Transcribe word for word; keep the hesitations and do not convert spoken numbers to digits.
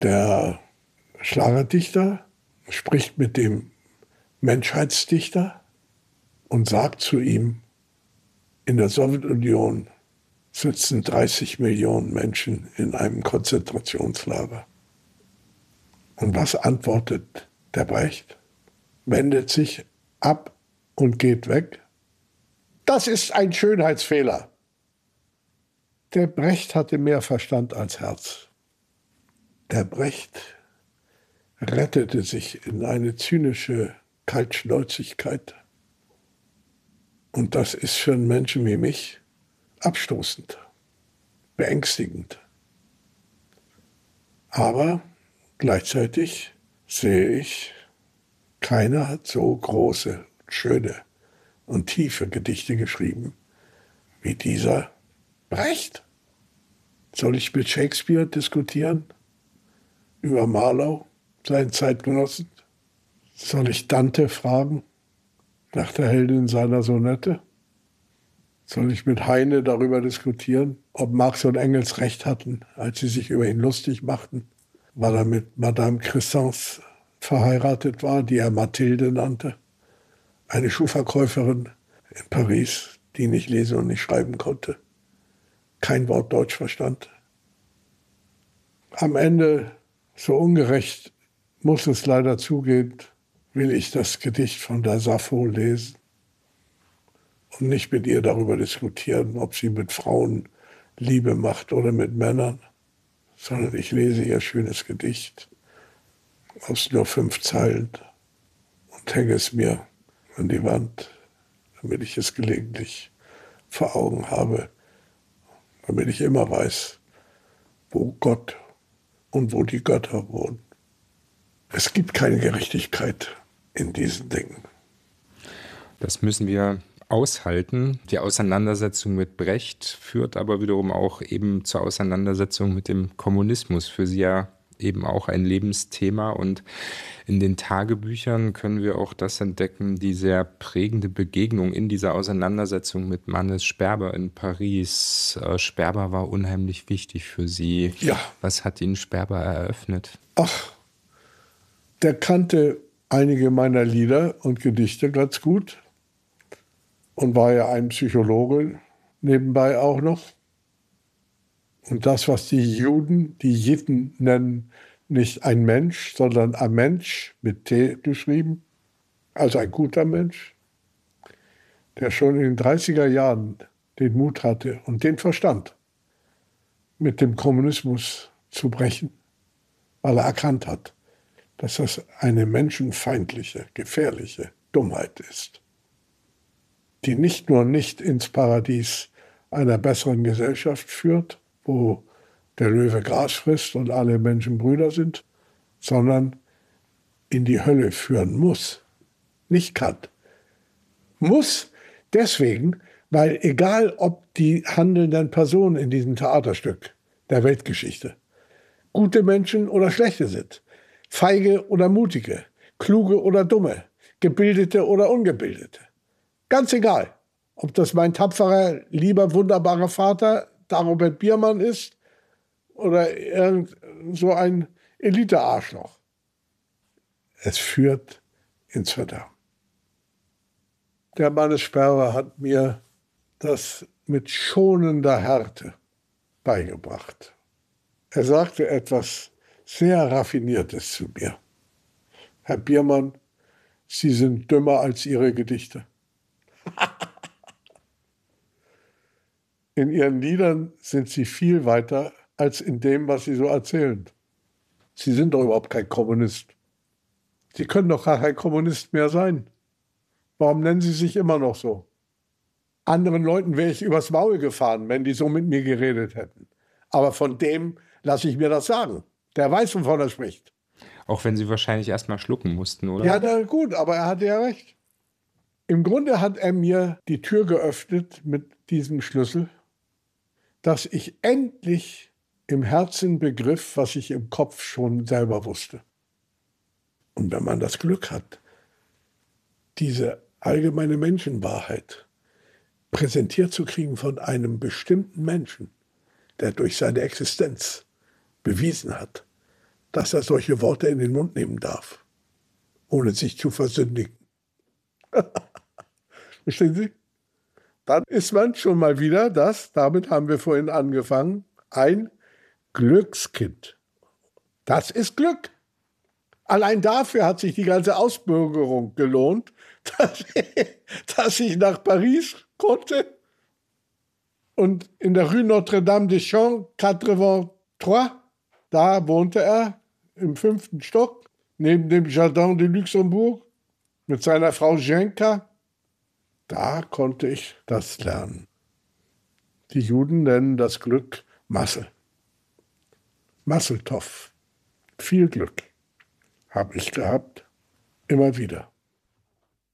Der Schlagerdichter spricht mit dem Menschheitsdichter und sagt zu ihm, in der Sowjetunion sitzen dreißig Millionen Menschen in einem Konzentrationslager. Und was antwortet der Brecht? Wendet sich ab und geht weg. Das ist ein Schönheitsfehler. Der Brecht hatte mehr Verstand als Herz. Der Brecht rettete sich in eine zynische Kaltschnäuzigkeit. Und das ist für einen Menschen wie mich abstoßend, beängstigend. Aber gleichzeitig sehe ich, keiner hat so große, schöne und tiefe Gedichte geschrieben wie dieser Brecht. Soll ich mit Shakespeare diskutieren? Über Marlowe, seinen Zeitgenossen? Soll ich Dante fragen nach der Heldin seiner Sonette? Soll ich mit Heine darüber diskutieren, ob Marx und Engels recht hatten, als sie sich über ihn lustig machten, weil er mit Madame Cressens verheiratet war, die er Mathilde nannte, eine Schuhverkäuferin in Paris, die nicht lesen und nicht schreiben konnte, kein Wort Deutsch verstand. Am Ende, so ungerecht muss es leider zugehen, will ich das Gedicht von der Sappho lesen und nicht mit ihr darüber diskutieren, ob sie mit Frauen Liebe macht oder mit Männern, sondern ich lese ihr schönes Gedicht aus nur fünf Zeilen und hänge es mir an die Wand, damit ich es gelegentlich vor Augen habe, damit ich immer weiß, wo Gott und wo die Götter wohnen. Es gibt keine Gerechtigkeit in diesen Dingen. Das müssen wir aushalten. Die Auseinandersetzung mit Brecht führt aber wiederum auch eben zur Auseinandersetzung mit dem Kommunismus. Für Sie ja eben auch ein Lebensthema. Und in den Tagebüchern können wir auch das entdecken, die sehr prägende Begegnung in dieser Auseinandersetzung mit Mannes Sperber in Paris. Sperber war unheimlich wichtig für Sie. Ja. Was hat Ihnen Sperber eröffnet? Ach, der kannte einige meiner Lieder und Gedichte ganz gut und war ja ein Psychologe nebenbei auch noch. Und das, was die Juden, die Jitten nennen, nicht ein Mensch, sondern ein Mensch mit T geschrieben, also ein guter Mensch, der schon in den dreißiger Jahren den Mut hatte und den Verstand, mit dem Kommunismus zu brechen, weil er erkannt hat, dass das eine menschenfeindliche, gefährliche Dummheit ist, die nicht nur nicht ins Paradies einer besseren Gesellschaft führt, wo der Löwe Gras frisst und alle Menschen Brüder sind, sondern in die Hölle führen muss, nicht kann. Muss deswegen, weil egal ob die handelnden Personen in diesem Theaterstück der Weltgeschichte gute Menschen oder schlechte sind, feige oder mutige, kluge oder dumme, gebildete oder ungebildete, ganz egal, ob das mein tapferer, lieber, wunderbarer Vater Dagobert Biermann ist oder irgend so ein Elite-Arschloch. Es führt ins Verderben. Der Mannes Sperber hat mir das mit schonender Härte beigebracht. Er sagte etwas sehr Raffiniertes zu mir. Herr Biermann, Sie sind dümmer als Ihre Gedichte. In Ihren Liedern sind Sie viel weiter als in dem, was Sie so erzählen. Sie sind doch überhaupt kein Kommunist. Sie können doch gar kein Kommunist mehr sein. Warum nennen Sie sich immer noch so? Anderen Leuten wäre ich übers Maul gefahren, wenn die so mit mir geredet hätten. Aber von dem lasse ich mir das sagen. Der weiß, wovon er spricht. Auch wenn Sie wahrscheinlich erst mal schlucken mussten, oder? Ja, na gut, aber er hatte ja recht. Im Grunde hat er mir die Tür geöffnet mit diesem Schlüssel, dass ich endlich im Herzen begriff, was ich im Kopf schon selber wusste. Und wenn man das Glück hat, diese allgemeine Menschenwahrheit präsentiert zu kriegen von einem bestimmten Menschen, der durch seine Existenz bewiesen hat, dass er solche Worte in den Mund nehmen darf, ohne sich zu versündigen. Verstehen Sie? Dann ist man schon mal wieder das, damit haben wir vorhin angefangen, ein Glückskind. Das ist Glück. Allein dafür hat sich die ganze Ausbürgerung gelohnt, dass, dass ich nach Paris konnte und in der Rue Notre-Dame des Champs achtunddreißig, da wohnte er im fünften Stock, neben dem Jardin de Luxembourg, mit seiner Frau Jenka. Da konnte ich das lernen. Die Juden nennen das Glück Mazel. Mazel tov. Viel Glück habe ich gehabt, immer wieder.